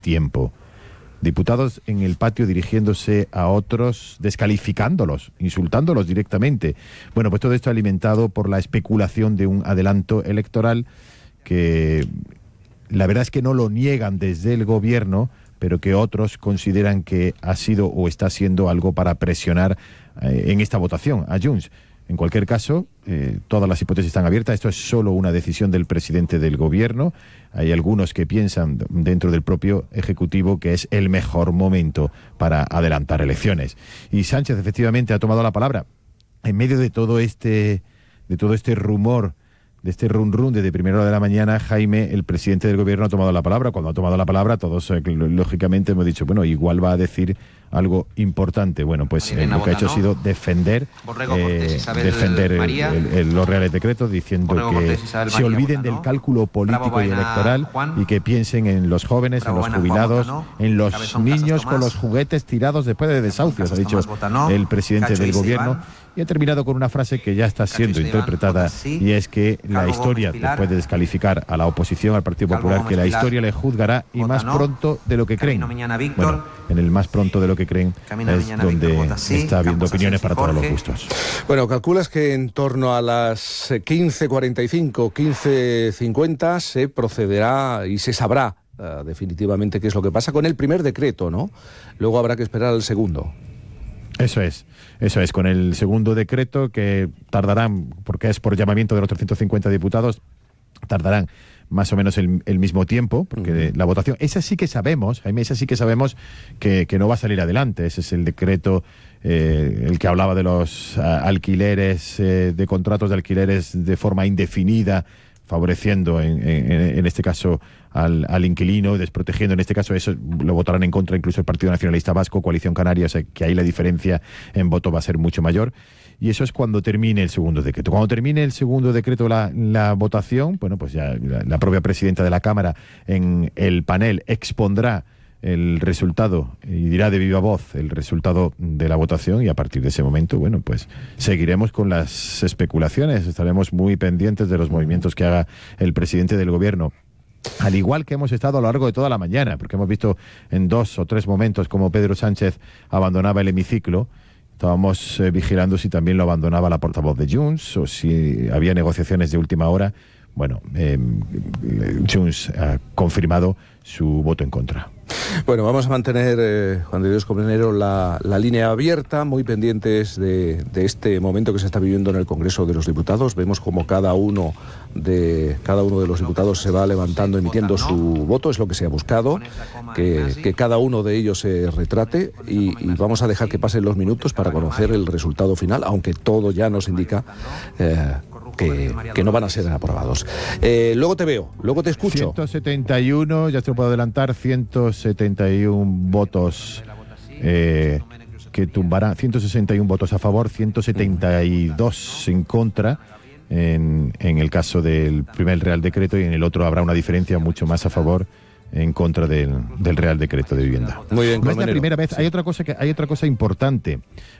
tiempo. Diputados en el patio dirigiéndose a otros, descalificándolos, insultándolos directamente. Bueno, pues todo esto alimentado por la especulación de un adelanto electoral que la verdad es que no lo niegan desde el gobierno, pero que otros consideran que ha sido o está siendo algo para presionar en esta votación a Junts. En cualquier caso, todas las hipótesis están abiertas. Esto es solo una decisión del presidente del gobierno. Hay algunos que piensan dentro del propio Ejecutivo que es el mejor momento para adelantar elecciones. Y Sánchez efectivamente ha tomado la palabra. En medio de todo este rumor, de este run desde primera hora de la mañana, Jaime, el presidente del gobierno, ha tomado la palabra. Cuando ha tomado la palabra, todos lógicamente hemos dicho, bueno, igual va a decir algo importante. Bueno, pues lo que ha hecho ha sido defender los reales decretos, diciendo que se olviden del cálculo político y electoral y que piensen en los jóvenes, en los jubilados, en los niños con los juguetes tirados después de desahucios, ha dicho el presidente del gobierno. Y ha terminado con una frase que ya está siendo interpretada, y es que la historia, después de descalificar a la oposición, al Partido Popular, que la historia le juzgará y más pronto de lo que creen. Bueno, en el más pronto de lo que creen es donde está habiendo opiniones para todos los gustos. Bueno, calculas que en torno a las 15:45, 15:50 se procederá y se sabrá definitivamente qué es lo que pasa con el primer decreto, ¿no? Luego habrá que esperar al segundo. Eso es, con el segundo decreto, que tardarán, porque es por llamamiento de los 350 diputados, tardarán más o menos el mismo tiempo, porque la votación, esa sí que sabemos, Jaime, que no va a salir adelante. Ese es el decreto, el que hablaba de los alquileres, de contratos de alquileres de forma indefinida, favoreciendo en este caso al inquilino, desprotegiendo en este caso. Eso lo votarán en contra incluso el Partido Nacionalista Vasco, Coalición Canaria, o sea que ahí la diferencia en voto va a ser mucho mayor. Y eso es cuando termine el segundo decreto. Cuando termine el segundo decreto, la votación, bueno, pues ya la propia presidenta de la Cámara en el panel expondrá el resultado y dirá de viva voz el resultado de la votación, y a partir de ese momento, bueno, pues seguiremos con las especulaciones, estaremos muy pendientes de los movimientos que haga el presidente del gobierno, al igual que hemos estado a lo largo de toda la mañana, porque hemos visto en 2 o 3 momentos como Pedro Sánchez abandonaba el hemiciclo. Estábamos vigilando si también lo abandonaba la portavoz de Junts o si había negociaciones de última hora. Bueno, Junts ha confirmado su voto en contra. Bueno, vamos a mantener, Juan de Dios Colmenero, la línea abierta, muy pendientes de este momento que se está viviendo en el Congreso de los Diputados. Vemos como cada uno de los diputados se va levantando, emitiendo su voto. Es lo que se ha buscado, que cada uno de ellos se retrate, y vamos a dejar que pasen los minutos para conocer el resultado final, aunque todo ya nos indica que no van a ser aprobados. Luego te veo, luego te escucho. 171, ya te lo puedo adelantar, 171 votos que tumbarán, 161 votos a favor, 172 en contra en el caso del primer Real Decreto, y en el otro habrá una diferencia mucho más a favor en contra del Real Decreto de Vivienda. Muy bien, no es la primera vez. Sí. Hay otra cosa importante.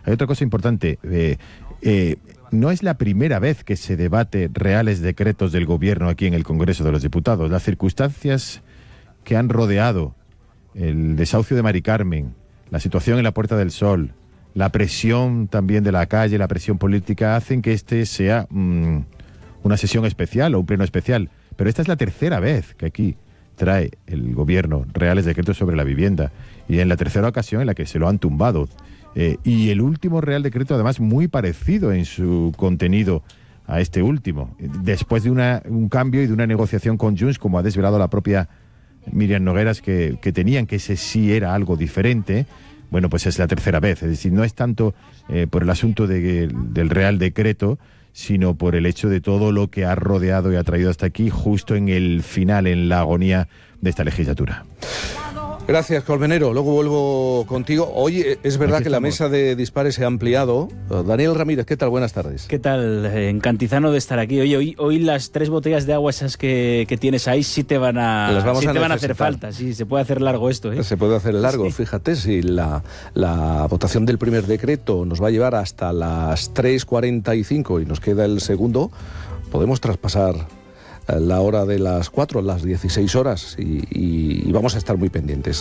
No es la primera vez que se debate reales decretos del gobierno aquí en el Congreso de los Diputados. Las circunstancias que han rodeado el desahucio de Mari Carmen, la situación en la Puerta del Sol, la presión también de la calle, la presión política, hacen que este sea una sesión especial o un pleno especial. Pero esta es la tercera vez que aquí trae el gobierno reales decretos sobre la vivienda, y en la tercera ocasión en la que se lo han tumbado. Y el último Real Decreto, además, muy parecido en su contenido a este último, después de un cambio y de una negociación con Junts, como ha desvelado la propia Míriam Nogueras, que tenían, que ese sí era algo diferente. Bueno, pues es la tercera vez, es decir, no es tanto por el asunto del Real Decreto, sino por el hecho de todo lo que ha rodeado y ha traído hasta aquí, justo en el final, en la agonía de esta legislatura. Gracias, Colmenero. Luego vuelvo contigo. Hoy es verdad que la mesa de dispares se ha ampliado. Daniel Ramírez, ¿qué tal? Buenas tardes. ¿Qué tal? Encantizano de estar aquí. Oye, hoy las 3 botellas de agua esas que tienes ahí sí te van a hacer falta. Sí, se puede hacer largo esto, ¿eh? Se puede hacer largo. Sí. Fíjate, si la votación del primer decreto nos va a llevar hasta las 3:45 y nos queda el segundo, podemos traspasar la hora de las 4, las 16 horas, y vamos a estar muy pendientes.